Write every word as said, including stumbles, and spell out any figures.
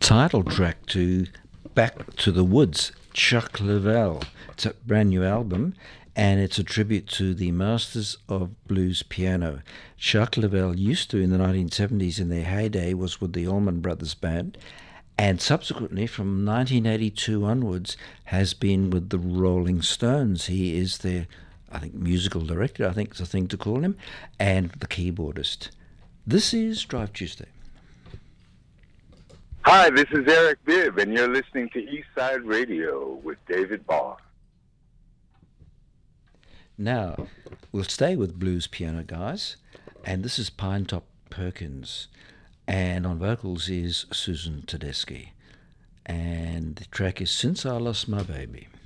title track to Back to the Woods, Chuck Leavell. It's a brand new album, and it's a tribute to the masters of blues piano. Chuck Leavell used to, in the nineteen seventies, in their heyday, was with the Allman Brothers Band, and subsequently, from nineteen eighty-two onwards, has been with the Rolling Stones. He is their, I think, musical director, I think is the thing to call him, and the keyboardist. This is Drive Tuesday. Hi, this is Eric Bibb, and you're listening to Eastside Radio with David Barr. Now, we'll stay with blues piano guys, and this is Pinetop Perkins, and on vocals is Susan Tedeschi, and the track is Since I Lost My Baby.